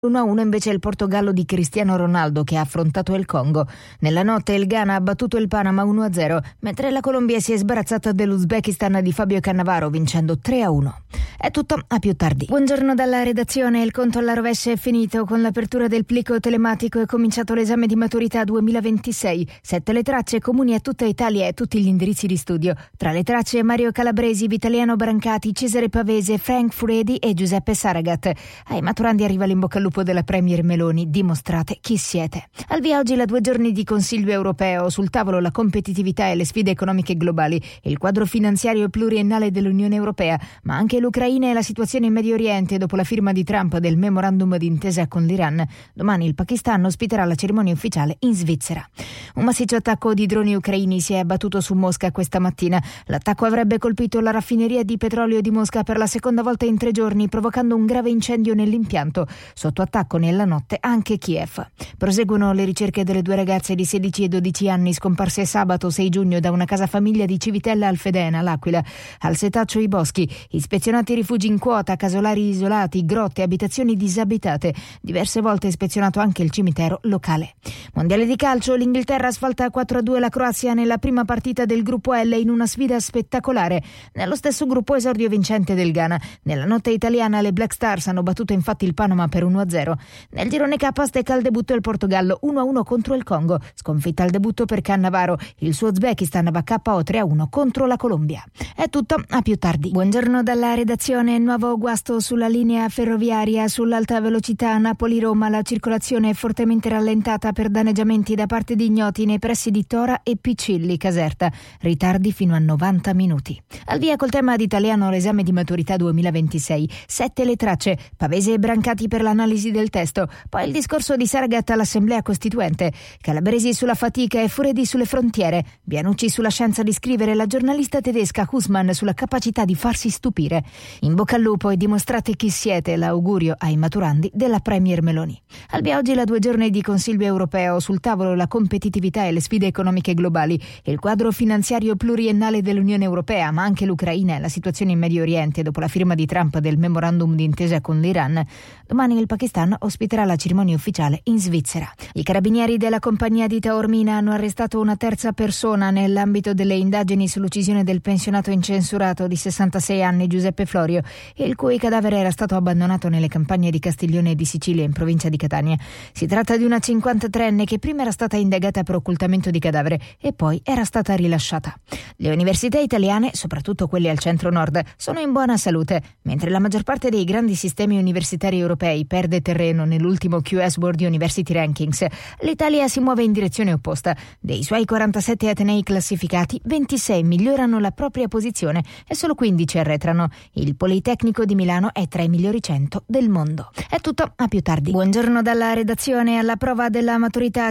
1-1 invece il Portogallo di Cristiano Ronaldo che ha affrontato il Congo. Nella notte il Ghana ha battuto il Panama 1-0, mentre la Colombia si è sbarazzata dell'Uzbekistan di Fabio Cannavaro vincendo 3-1. È tutto, a più tardi. Buongiorno dalla redazione. Il conto alla rovescia è finito. Con l'apertura del plico telematico è cominciato l'esame di maturità 2026. 7 le tracce comuni a tutta Italia e tutti gli indirizzi di studio. Tra le tracce Mario Calabresi, Vitaliano Brancati, Cesare Pavese, Frank Furedi e Giuseppe Saragat. Ai maturandi arriva l'imbocca al lupo della Premier Meloni, dimostrate chi siete. Al via oggi la 2 giorni di Consiglio europeo, sul tavolo la competitività e le sfide economiche globali, il quadro finanziario pluriennale dell'Unione Europea, ma anche l'Ucraina e la situazione in Medio Oriente dopo la firma di Trump del memorandum d'intesa con l'Iran. Domani il Pakistan ospiterà la cerimonia ufficiale in Svizzera. Un massiccio attacco di droni ucraini si è abbattuto su Mosca questa mattina. L'attacco avrebbe colpito la raffineria di petrolio di Mosca per la seconda volta in 3 giorni, provocando un grave incendio nell'impianto. Sotto attacco nella notte anche Kiev. Proseguono le ricerche delle 2 ragazze di 16 e 12 anni scomparse sabato 6 giugno da una casa famiglia di Civitella Alfedena, l'Aquila. Al setaccio i boschi, ispezionati rifugi in quota, casolari isolati, grotte, abitazioni disabitate. Diverse volte ispezionato anche il cimitero locale. Mondiale di calcio, l'Inghilterra sfalta 4-2 la Croazia nella prima partita del gruppo L in una sfida spettacolare. Nello stesso gruppo esordio vincente del Ghana. Nella notte italiana le Black Stars hanno battuto infatti il Panama per 1-0. Nel girone K stecca al debutto il Portogallo 1-1 contro il Congo. Sconfitta al debutto per Cannavaro. Il suo Uzbekistan va KO 3-1 contro la Colombia. È tutto, a più tardi. Buongiorno dalla redazione. Nuovo guasto sulla linea ferroviaria sull'alta velocità Napoli-Roma. La circolazione è fortemente rallentata per danneggiamenti da parte di ignoti nei pressi di Tora e Picilli Caserta. Ritardi fino a 90 minuti. Al via col tema di italiano l'esame di maturità 2026. 7 le tracce. Pavese e Brancati per l'analisi del testo, poi il discorso di Saragat all'Assemblea Costituente, Calabresi sulla fatica e Furedi sulle frontiere, Bianucci sulla scienza di scrivere, la giornalista tedesca Husmann sulla capacità di farsi stupire. In bocca al lupo e dimostrate chi siete, l'augurio ai maturandi della Premier Meloni. Al via oggi la 2 giorni di Consiglio europeo, sul tavolo la competitività e le sfide economiche globali, il quadro finanziario pluriennale dell'Unione Europea, ma anche l'Ucraina e la situazione in Medio Oriente dopo la firma di Trump del memorandum d'intesa con l'Iran. Domani il Pakistan ospiterà la cerimonia ufficiale in Svizzera. I carabinieri della compagnia di Taormina hanno arrestato una terza persona nell'ambito delle indagini sull'uccisione del pensionato incensurato di 66 anni Giuseppe Florio, il cui cadavere era stato abbandonato nelle campagne di Castiglione di Sicilia in provincia di Catania. Si tratta di una 53enne che prima era stata indagata per occultamento di cadavere e poi era stata rilasciata. Le università italiane, soprattutto quelle al centro-nord, sono in buona salute, mentre la maggior parte dei grandi sistemi universitari europei perde terreno nell'ultimo QS World University Rankings. L'Italia si muove in direzione opposta. Dei suoi 47 atenei classificati, 26 migliorano la propria posizione e solo 15 arretrano. Il Politecnico di Milano è tra i migliori 100 del mondo. È tutto, a più tardi. Buongiorno dalla redazione. Alla prova della maturità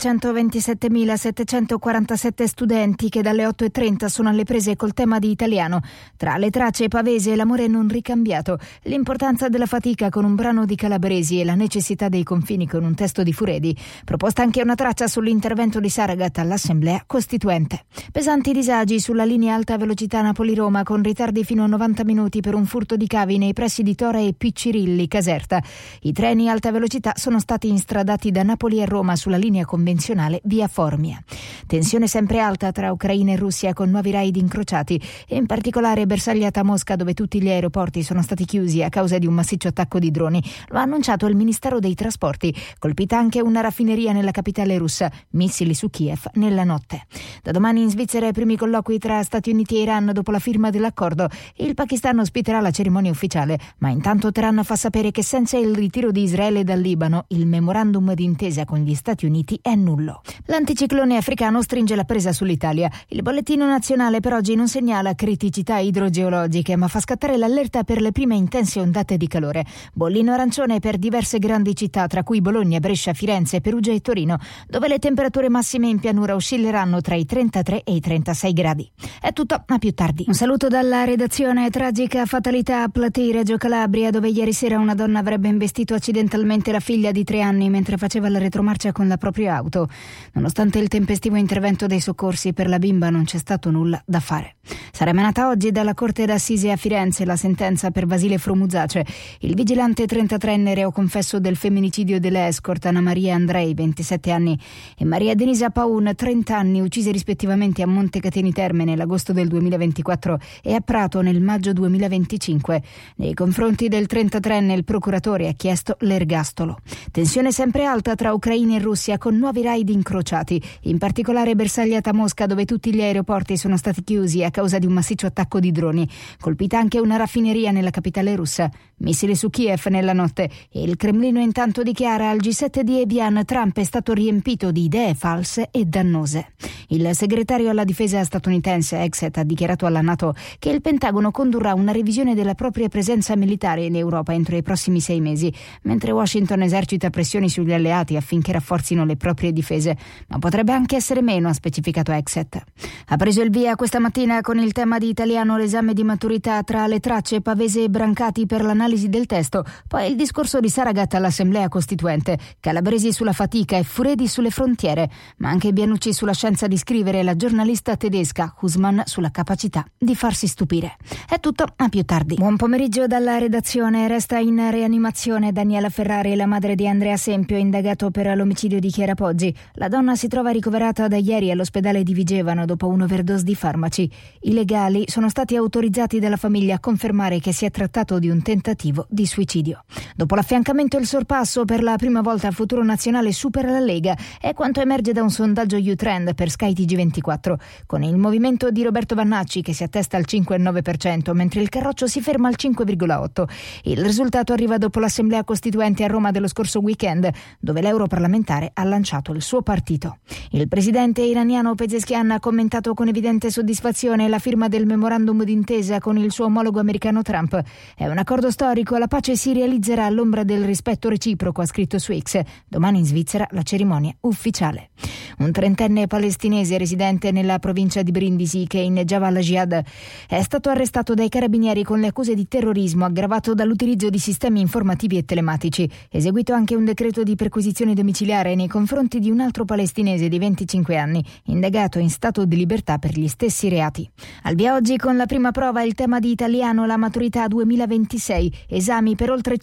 527.747 studenti che dalle 8:30 sono alle prese col tema di italiano. Tra le tracce Pavese e l'amore non ricambiato, l'importanza della fatica con un brano di Calabresi e la necessità dei confini con un testo di Furedi. Proposta anche una traccia sull'intervento di Saragat all'Assemblea Costituente. Pesanti disagi sulla linea alta velocità Napoli-Roma con ritardi fino a 90 minuti per un furto di cavi nei pressi di Tora e Piccirilli Caserta. I treni alta velocità sono stati instradati da Napoli a Roma sulla linea convenzionale via Formia. Tensione sempre alta tra Ucraina e Russia con nuovi raid incrociati e in particolare bersagliata a Mosca dove tutti gli aeroporti sono stati chiusi a causa di un massiccio attacco di droni. Lo ha annunciato il Ministero dei Trasporti. Colpita anche una raffineria nella capitale russa, missili su Kiev nella notte. Da domani in Svizzera i primi colloqui tra Stati Uniti e Iran dopo la firma dell'accordo. Il Pakistan ospiterà la cerimonia ufficiale, ma intanto Teheran fa sapere che senza il ritiro di Israele dal Libano il memorandum d'intesa con gli Stati Uniti è nullo. L'anticiclone africano stringe la presa sull'Italia. Il bollettino nazionale per oggi non segnala criticità idrogeologiche, ma fa scattare l'allerta per le prime intense ondate di calore. Bollino arancione per diverse grandi città, tra cui Bologna, Brescia, Firenze, Perugia e Torino, dove le temperature massime in pianura oscilleranno tra i 33 e i 36 gradi. È tutto, a più tardi. Un saluto dalla redazione. Tragica fatalità a Platì, Reggio Calabria, dove ieri sera una donna avrebbe investito accidentalmente la figlia di 3 anni mentre faceva la retromarcia con la propria auto. Nonostante il tempestivo intervento dei soccorsi, per la bimba non c'è stato nulla da fare. Sarà emanata oggi dalla Corte d'Assise a Firenze la sentenza per Vasile Frumuzace. Il vigilante 30 33enne reo confesso del femminicidio dell'escort Anna Maria Andrei, 27 anni, e Maria Denisa Paun, 30 anni, uccise rispettivamente a Montecatini Terme nell'agosto del 2024 e a Prato nel maggio 2025. Nei confronti del 33enne il procuratore ha chiesto l'ergastolo. Tensione sempre alta tra Ucraina e Russia, con nuovi raid incrociati, in particolare bersagliata a Mosca, dove tutti gli aeroporti sono stati chiusi a causa di un massiccio attacco di droni. Colpita anche una raffineria nella capitale russa. Missili su Kiev nella notte, e il Cremlino intanto dichiara al G7 di Evian: Trump è stato riempito di idee false e dannose. Il segretario alla difesa statunitense Exet ha dichiarato alla NATO che il Pentagono condurrà una revisione della propria presenza militare in Europa entro i prossimi 6 mesi, mentre Washington esercita pressioni sugli alleati affinché rafforzino le proprie difese, ma potrebbe anche essere meno, ha specificato Exet. Ha preso il via questa mattina con il tema di italiano l'esame di maturità tra le tracce, Pavese e Brancati per l'analisi del testo, poi il discorso di Saragat all'Assemblea Costituente, Calabresi sulla fatica e Furedi sulle frontiere, ma anche Bianucci sulla scienza di scrivere e la giornalista tedesca Husmann sulla capacità di farsi stupire. È tutto, a più tardi. Buon pomeriggio dalla redazione. Resta in rianimazione Daniela Ferrari, la madre di Andrea Sempio, indagato per l'omicidio di Chiara Poggi. La donna si trova ricoverata da ieri all'ospedale di Vigevano dopo un'overdose di farmaci. I legali sono stati autorizzati dalla famiglia a confermare che si è trattato di un tentativo di suicidio. Dopo l'affiancamento e il sorpasso, per la prima volta il Futuro Nazionale supera la Lega, è quanto emerge da un sondaggio U-Trend per Sky TG24, con il movimento di Roberto Vannacci che si attesta al 5,9%, mentre il Carroccio si ferma al 5,8%. Il risultato arriva dopo l'Assemblea Costituente a Roma dello scorso weekend, dove l'europarlamentare ha lanciato il suo partito. Il presidente iraniano Pezeshkian ha commentato con evidente soddisfazione la firma del memorandum d'intesa con il suo omologo americano Trump. È un accordo storico, la pace si realizzerà all'ombra del rispetto reciproco, ha scritto su X. Domani in Svizzera la cerimonia ufficiale. Un trentenne palestinese residente nella provincia di Brindisi, che inneggiava alla Jihad, è stato arrestato dai carabinieri con le accuse di terrorismo aggravato dall'utilizzo di sistemi informativi e telematici. Eseguito anche un decreto di perquisizione domiciliare nei confronti di un altro palestinese di 25 anni, indagato in stato di libertà per gli stessi reati. Al via oggi con la prima prova il tema di italiano, la maturità 2026, esami per oltre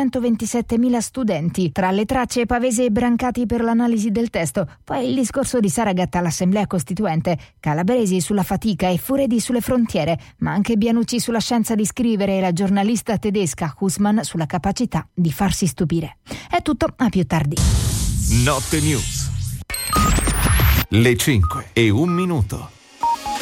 527.000 studenti. Tra le tracce Pavese e Brancati per l'analisi del testo, poi il discorso di Saragat all'Assemblea Costituente, Calabresi sulla fatica e Furedi sulle frontiere, ma anche Bianucci sulla scienza di scrivere e la giornalista tedesca Husmann sulla capacità di farsi stupire. È tutto, a più tardi. Notte News. Le 5:01.